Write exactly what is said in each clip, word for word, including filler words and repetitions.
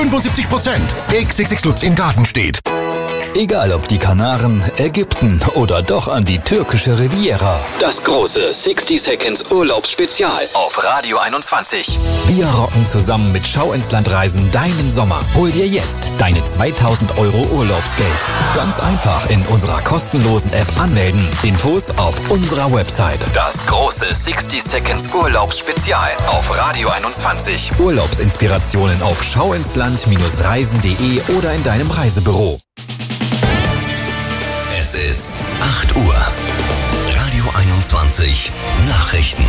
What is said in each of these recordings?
fünfundsiebzig Prozent. X X X Lutz in Gartenstedt. Egal ob die Kanaren, Ägypten oder doch an die türkische Riviera. Das große sixty Seconds Urlaubsspezial auf Radio einundzwanzig. Wir rocken zusammen mit Schau ins Land Reisen deinen Sommer. Hol dir jetzt deine zweitausend Euro Urlaubsgeld. Ganz einfach in unserer kostenlosen App anmelden. Infos auf unserer Website. Das große sixty Seconds Urlaubsspezial auf Radio einundzwanzig. Urlaubsinspirationen auf schauinsland Reisen punkt de oder in deinem Reisebüro. Es ist acht Uhr. Radio einundzwanzig Nachrichten.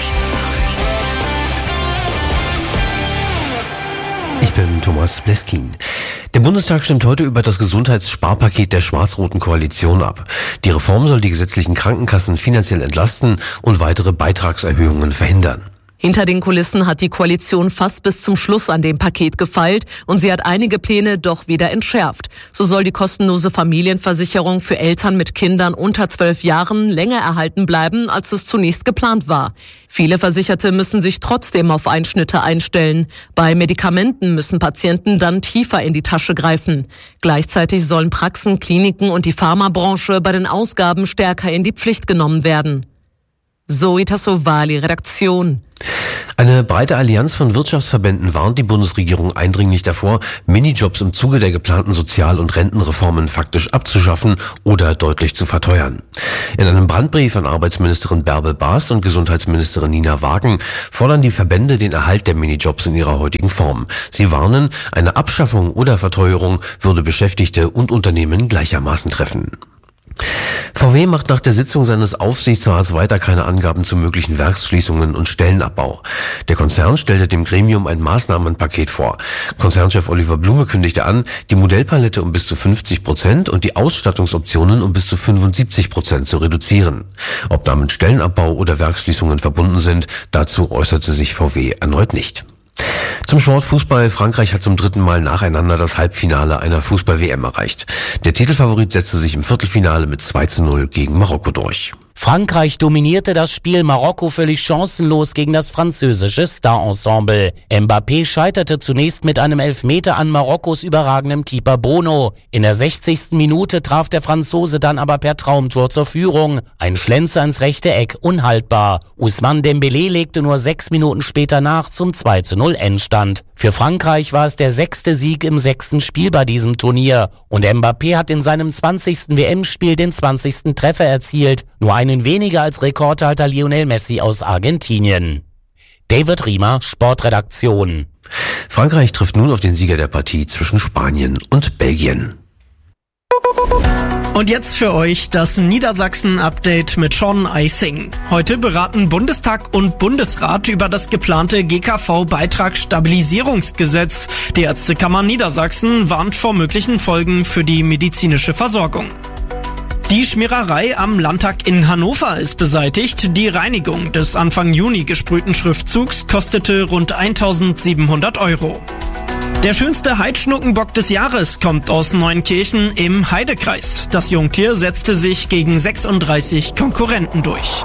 Ich bin Thomas Bleskin. Der Bundestag stimmt heute über das Gesundheitssparpaket der schwarz-roten Koalition ab. Die Reform soll die gesetzlichen Krankenkassen finanziell entlasten und weitere Beitragserhöhungen verhindern. Hinter den Kulissen hat die Koalition fast bis zum Schluss an dem Paket gefeilt und sie hat einige Pläne doch wieder entschärft. So soll die kostenlose Familienversicherung für Eltern mit Kindern unter zwölf Jahren länger erhalten bleiben, als es zunächst geplant war. Viele Versicherte müssen sich trotzdem auf Einschnitte einstellen. Bei Medikamenten müssen Patienten dann tiefer in die Tasche greifen. Gleichzeitig sollen Praxen, Kliniken und die Pharmabranche bei den Ausgaben stärker in die Pflicht genommen werden. Zoe Tassovali, Redaktion. Eine breite Allianz von Wirtschaftsverbänden warnt die Bundesregierung eindringlich davor, Minijobs im Zuge der geplanten Sozial- und Rentenreformen faktisch abzuschaffen oder deutlich zu verteuern. In einem Brandbrief an Arbeitsministerin Bärbel Baas und Gesundheitsministerin Nina Wagen fordern die Verbände den Erhalt der Minijobs in ihrer heutigen Form. Sie warnen, eine Abschaffung oder Verteuerung würde Beschäftigte und Unternehmen gleichermaßen treffen. V W macht nach der Sitzung seines Aufsichtsrats weiter keine Angaben zu möglichen Werksschließungen und Stellenabbau. Der Konzern stellte dem Gremium ein Maßnahmenpaket vor. Konzernchef Oliver Blume kündigte an, die Modellpalette um bis zu fünfzig Prozent und die Ausstattungsoptionen um bis zu fünfundsiebzig Prozent zu reduzieren. Ob damit Stellenabbau oder Werksschließungen verbunden sind, dazu äußerte sich V W erneut nicht. Zum Sport Fußball. Frankreich hat zum dritten Mal nacheinander das Halbfinale einer Fußball-W M erreicht. Der Titelfavorit setzte sich im Viertelfinale mit zwei zu null gegen Marokko durch. Frankreich dominierte das Spiel, Marokko völlig chancenlos gegen das französische Star-Ensemble. Mbappé scheiterte zunächst mit einem Elfmeter an Marokkos überragendem Keeper Bono. In der sechzigsten Minute traf der Franzose dann aber per Traumtor zur Führung. Ein Schlenzer ins rechte Eck, unhaltbar. Ousmane Dembélé legte nur sechs Minuten später nach zum zwei zu null Endstand. Für Frankreich war es der sechste Sieg im sechsten Spiel bei diesem Turnier. Und Mbappé hat in seinem zwanzigsten W M-Spiel den zwanzigsten Treffer erzielt. Nur einen weniger als Rekordhalter Lionel Messi aus Argentinien. David Riemer, Sportredaktion. Frankreich trifft nun auf den Sieger der Partie zwischen Spanien und Belgien. Und jetzt für euch das Niedersachsen-Update mit Sean Eising. Heute beraten Bundestag und Bundesrat über das geplante G K V-Beitragsstabilisierungsgesetz. Die Ärztekammer Niedersachsen warnt vor möglichen Folgen für die medizinische Versorgung. Die Schmiererei am Landtag in Hannover ist beseitigt. Die Reinigung des Anfang Juni gesprühten Schriftzugs kostete rund eintausendsiebenhundert Euro. Der schönste Heidschnuckenbock des Jahres kommt aus Neunkirchen im Heidekreis. Das Jungtier setzte sich gegen sechsunddreißig Konkurrenten durch.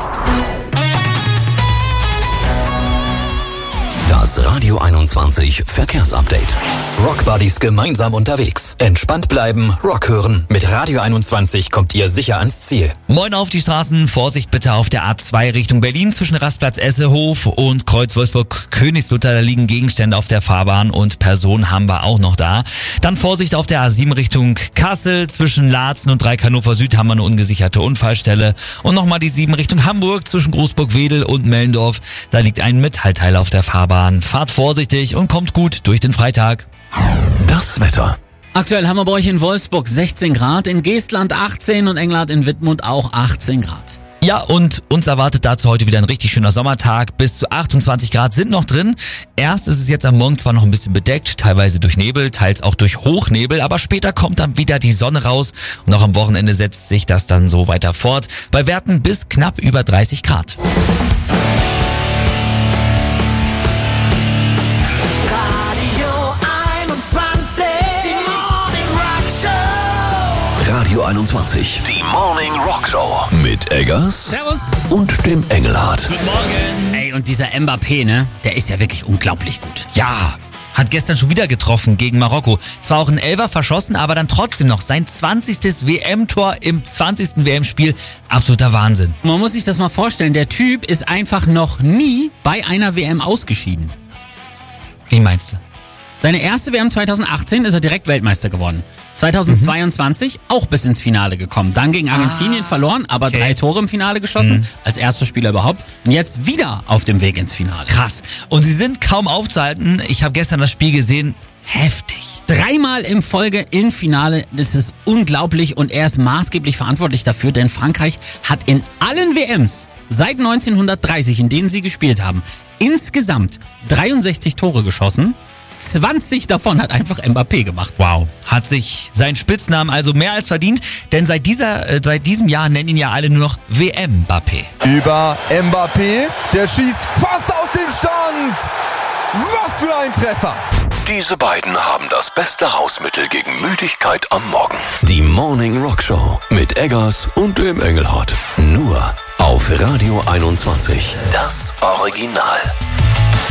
Das Radio einundzwanzig Verkehrsupdate. Rockbuddies gemeinsam unterwegs. Entspannt bleiben, Rock hören. Mit Radio einundzwanzig kommt ihr sicher ans Ziel. Moin auf die Straßen. Vorsicht bitte auf der A zwei Richtung Berlin zwischen Rastplatz Essehof und Kreuz Wolfsburg-Königslutter. Da liegen Gegenstände auf der Fahrbahn und Personen haben wir auch noch da. Dann Vorsicht auf der A sieben Richtung Kassel. Zwischen Laatzen und Dreieck Hannover Süd haben wir eine ungesicherte Unfallstelle. Und nochmal die sieben Richtung Hamburg zwischen Großburg-Wedel und Mellendorf. Da liegt ein Metallteil auf der Fahrbahn. Fahrt vorsichtig und kommt gut durch den Freitag. Das Wetter. Aktuell haben wir bei euch in Wolfsburg sechzehn Grad, in Geestland achtzehn und Englard in Wittmund auch achtzehn Grad. Ja, und uns erwartet dazu heute wieder ein richtig schöner Sommertag. Bis zu achtundzwanzig Grad sind noch drin. Erst ist es jetzt am Morgen zwar noch ein bisschen bedeckt, teilweise durch Nebel, teils auch durch Hochnebel, aber später kommt dann wieder die Sonne raus und auch am Wochenende setzt sich das dann so weiter fort. Bei Werten bis knapp über dreißig Grad. Radio einundzwanzig, die Morning Rock Show mit Eggers Servus und dem Engelhardt. Guten Morgen. Ey, und dieser Mbappé, ne, der ist ja wirklich unglaublich gut. Ja, hat gestern schon wieder getroffen gegen Marokko. Zwar auch ein Elfer verschossen, aber dann trotzdem noch sein zwanzigstes W M-Tor im zwanzigsten W M-Spiel. Absoluter Wahnsinn. Man muss sich das mal vorstellen, der Typ ist einfach noch nie bei einer W M ausgeschieden. Wie meinst du? Seine erste W M zweitausendachtzehn ist er direkt Weltmeister geworden. zweitausendzweiundzwanzig mhm. auch bis ins Finale gekommen. Dann gegen Argentinien ah, verloren, aber okay. drei Tore im Finale geschossen, mhm. als erster Spieler überhaupt. Und jetzt wieder auf dem Weg ins Finale. Krass. Und sie sind kaum aufzuhalten. Ich habe gestern das Spiel gesehen. Heftig. Dreimal in Folge im Finale, das ist unglaublich und er ist maßgeblich verantwortlich dafür, denn Frankreich hat in allen W Ms seit neunzehnhundertdreißig, in denen sie gespielt haben, insgesamt dreiundsechzig Tore geschossen. zwanzig davon hat einfach Mbappé gemacht. Wow. Hat sich seinen Spitznamen also mehr als verdient, denn seit dieser, äh, seit diesem Jahr nennen ihn ja alle nur noch W M-Mbappé. Über Mbappé, der schießt fast aus dem Stand. Was für ein Treffer! Diese beiden haben das beste Hausmittel gegen Müdigkeit am Morgen. Die Morning Rock Show mit Eggers und dem Engelhardt. Nur auf Radio einundzwanzig. Das Original.